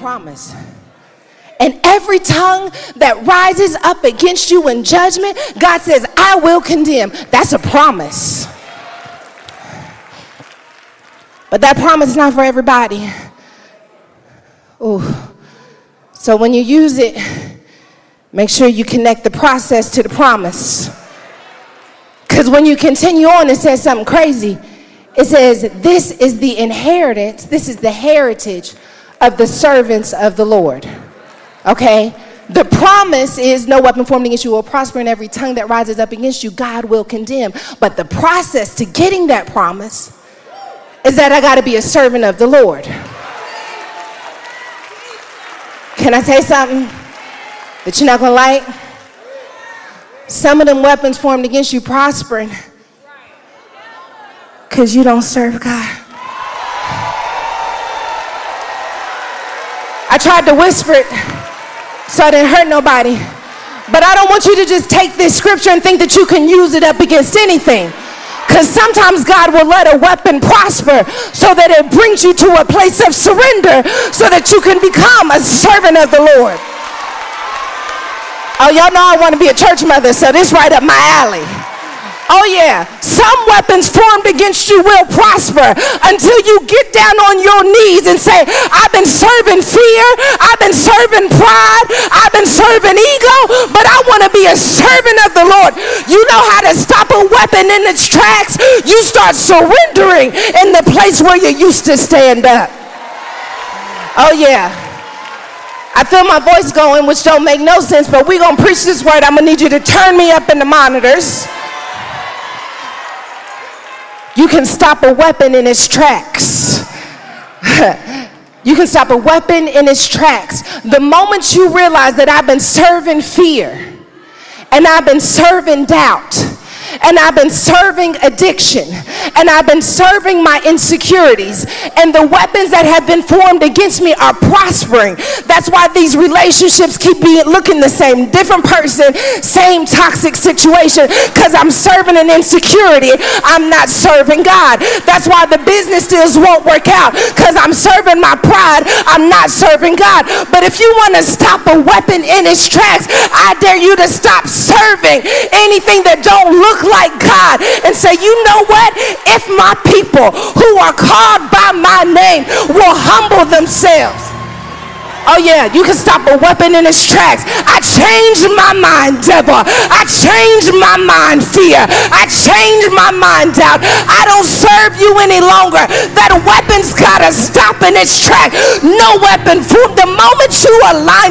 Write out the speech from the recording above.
promise. And every tongue that rises up against you in judgment, God says, I will condemn. That's a promise. But that promise is not for everybody. Ooh. So when you use it, make sure you connect the process to the promise. Because when you continue on, it says something crazy. It says, this is the inheritance, this is the heritage of the servants of the Lord. Okay? The promise is no weapon formed against you will prosper, and every tongue that rises up against you, God will condemn. But the process to getting that promise is that I got to be a servant of the Lord. Can I say something that you're not going to like? Some of them weapons formed against you prospering because you don't serve God. I tried to whisper it so I didn't hurt nobody. But I don't want you to just take this scripture and think that you can use it up against anything. Because sometimes God will let a weapon prosper so that it brings you to a place of surrender so that you can become a servant of the Lord. Oh, y'all know I want to be a church mother, so this right up my alley. Oh yeah, some weapons formed against you will prosper until you get down on your knees and say, I've been serving fear, I've been serving pride, I've been serving ego, but I want to be a servant of the Lord. You know how to stop a weapon in its tracks? You start surrendering in the place where you used to stand up. Oh yeah. I feel my voice going, which don't make no sense, but we're going to preach this word. I'm going to need you to turn me up in the monitors. You can stop a weapon in its tracks. You can stop a weapon in its tracks. The moment you realize that I've been serving fear, and I've been serving doubt, and I've been serving addiction, and I've been serving my insecurities, and the weapons that have been formed against me are prospering. That's why these relationships keep looking the same. Different person, same toxic situation, because I'm serving an insecurity. I'm not serving God. That's why the business deals won't work out, because I'm serving my pride. I'm not serving God. But if you want to stop a weapon in its tracks, I dare you to stop serving anything that don't look like God and say, you know what? If my people who are called by my name will humble themselves. Oh yeah, you can stop a weapon in its tracks. I changed my mind, devil. I changed my mind, fear. I changed my mind, doubt. I don't serve you any longer. That weapon's gotta stop in its track. No weapon. The moment you align